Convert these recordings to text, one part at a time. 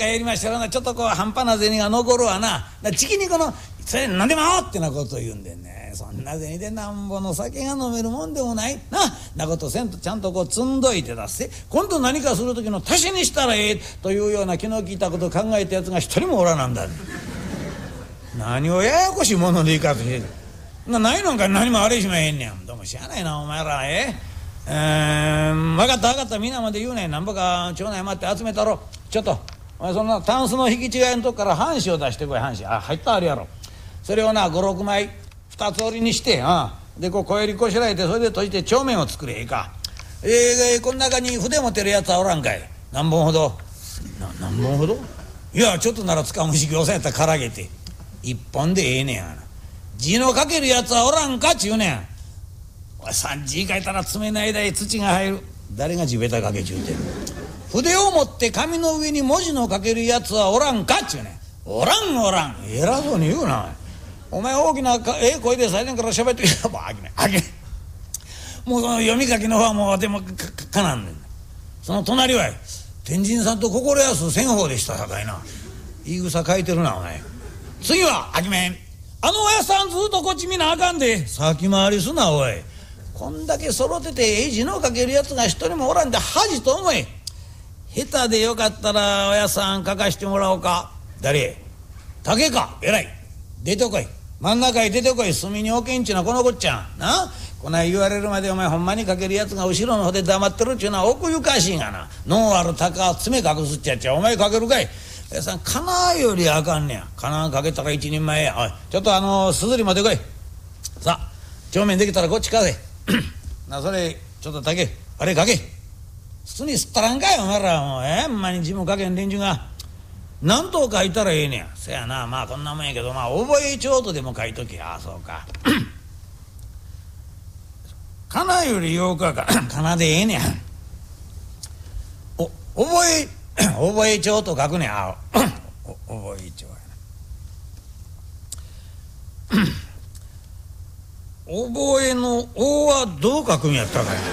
かやりましたらな、ちょっとこう半端な銭が残るわな。ちきにこのそれ何でもってなことを言うんでね、そんな銭でなんぼの酒が飲めるもんでもないなことせんと、ちゃんとこう積んどいてだせ、今度何かする時の足しにしたらええというような気の利いたことを考えたやつが一人もおらなんだ。何をややこしいものでいかずしてないのんか、何もあれしまへんねん。どうもしゃあないなお前ら。分かった分かった、皆まで言うねん。なんぼか町内待って集めたろ。ちょっとお前そんなタンスの引き違いのとこから半紙を出してこい。半紙入ったあるやろ。それをな56枚二つ折りにしてでこう小襟こしらえて、それで閉じて帳面を作れ。ええか。この中に筆持てるやつはおらんかい。何本ほど何本ほど。いやちょっとなら掴むしき押さえたらからげて一本でええねやな。字の書けるやつはおらんかっちゅうねん。おい3字書いたら爪の間へ土が入る。誰が地べたかけちゅうてん。筆を持って紙の上に文字の書けるやつはおらんかっちゅうねん。おらんおらん。偉そうに言うな。お前大きな声で最前から喋ってもうあきめもうその読み書きの方はもうでもかなんねん。その隣は天神さんと心安仙宝でしたさかいな。言い草書いてるなお前。次はあきめん、あのおやさんずっとこっち見なあかんで。先回りすなおい。こんだけ揃ってて字の書けるやつが一人もおらんで恥と思え。下手でよかったらおやさん書かしてもらおうか。誰？竹か。偉い。出てこい。真ん中へ出てこい。隅に置けんちゅうなこのこっちゃな。こない言われるまでお前ほんまに書けるやつが後ろの方で黙ってるっちゅうのは奥ゆかしいがな。脳ある鷹爪隠すっちゃっちゃお前書けるかい。おやさんかなよりあかんねや。かな書けたら一人前や。おいちょっとすずり持ってこい。さあ帳面できたらこっちかぜな。それちょっと竹あれ書け。筒にすったらんかいお前ら。もうほんまに字も書けん連中が何と書いたらええねや。せやな、まあこんなもんやけど、まあ覚え帳とでも書いときや。そうかかなよりようかかなでええねや。覚え帳と書くねや覚え帳やな覚えの「お」はどう書くんやったかい。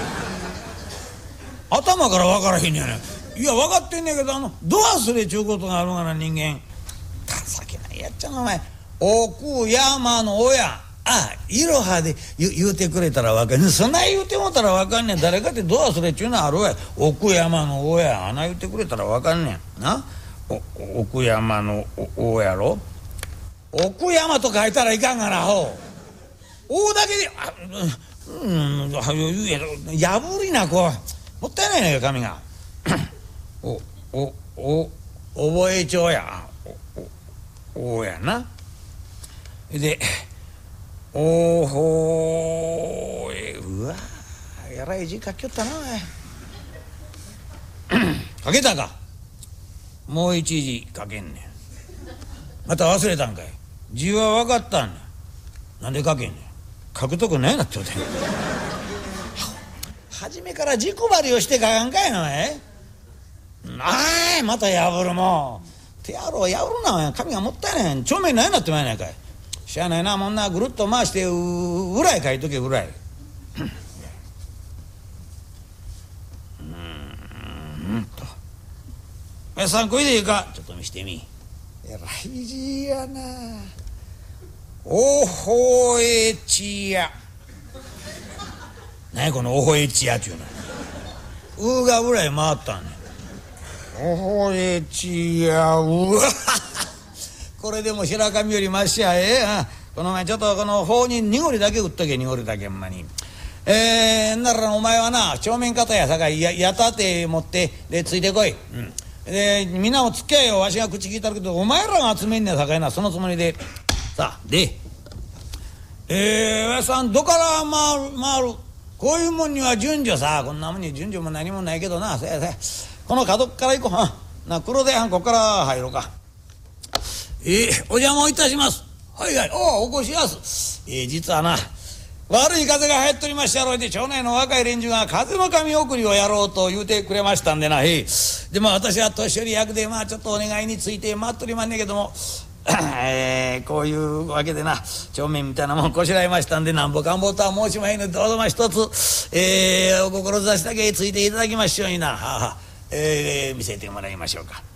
頭から分からへんねやね。いや分かってんねんけどど忘れちゅうことがあるがな人間。情けないやっちゃなお前。奥山の親いろはで言うてくれたら分かんねん。そんな言うてもたら分かんねん。誰かってど忘れちゅうのあるわい。奥山の親あな言うてくれたら分かんねんな。奥山のおやろ。奥山と書いたらいかんがなほう。おだけで言え破りなこうもったいないね紙が覚え帳やおやな。でおほうわえらい字書きよったな書けたか。もう一字書けんねん。また忘れたんかい。字は分かったんねん。なんで書けんねん。書くとこないなって言うて初めから字配りをして書かんかいな。また破るもん。手野郎破るな。紙がもったいない。帳面ないなってまいないかい。しゃあないなもんな。ぐるっと回して裏へ書いとけ裏へおやさんこれでいいか。ちょっと見してみ。えらい字やな。おほえちや。何やこのおほえちやっちゅうの。うが裏へ回ったんねん。おほえちやうわこれでも白髪よりましや。この前ちょっとこの頬に濁りだけ打っとけ。濁りだけほんまに。ならお前はな正面方やさかいやたて持ってでついてこい。でみんなもつっけやよ。わしが口聞いたるけどお前らが集めんねやさかいな。そのつもりでさあでおやさんどから回る。こういうもんには順序さ。こんなもんに順序も何もないけどな。せやこの角から行こう。な黒でここから入ろうか。お邪魔をいたします。はいはい。お越しやす。実はな悪い風が流行っておりましたろうで町内の若い連中が風の神送りをやろうと言うてくれましたんでな。で私は年寄り役でちょっとお願いについて待っとりまんねんけどもこういうわけでな帳面みたいなもんこしらえましたんでなんぼかんぼとは申しまへんのでどうぞ一つお志だけついていただきましょうにな。見せてもらいましょうか。